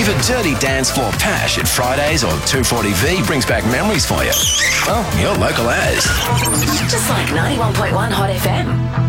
If a dirty dance floor pash at Fridays or 240V brings back memories for you, well, you're local as. Just like 91.1 Hot FM.